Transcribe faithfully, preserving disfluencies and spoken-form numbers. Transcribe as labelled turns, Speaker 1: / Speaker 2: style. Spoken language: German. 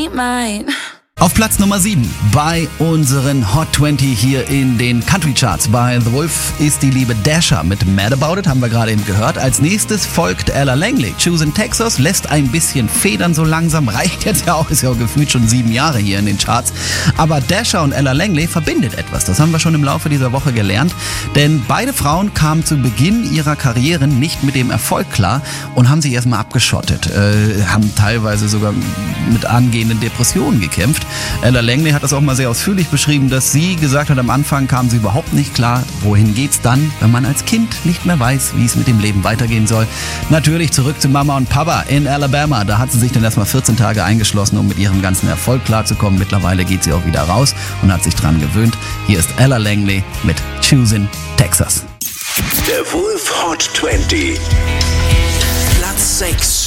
Speaker 1: mine.
Speaker 2: Auf Platz Nummer sieben bei unseren Hot zwanzig hier in den Country Charts bei The Wolf ist die liebe Dasha mit Mad About It, haben wir gerade eben gehört. Als nächstes folgt Ella Langley. Choosing Texas lässt ein bisschen federn so langsam, reicht jetzt ja auch, ist ja auch gefühlt schon sieben Jahre hier in den Charts. Aber Dasha und Ella Langley verbindet etwas, das haben wir schon im Laufe dieser Woche gelernt. Denn beide Frauen kamen zu Beginn ihrer Karrieren nicht mit dem Erfolg klar und haben sich erstmal abgeschottet, äh, haben teilweise sogar mit angehenden Depressionen gekämpft. Ella Langley hat das auch mal sehr ausführlich beschrieben, dass sie gesagt hat, am Anfang kam sie überhaupt nicht klar, wohin geht's dann, wenn man als Kind nicht mehr weiß, wie es mit dem Leben weitergehen soll. Natürlich zurück zu Mama und Papa in Alabama. Da hat sie sich dann erstmal vierzehn Tage eingeschlossen, um mit ihrem ganzen Erfolg klarzukommen. Mittlerweile geht sie auch wieder raus und hat sich dran gewöhnt. Hier ist Ella Langley mit Choosing Texas.
Speaker 3: Der Wolf Hot zwanzig. Platz sechs.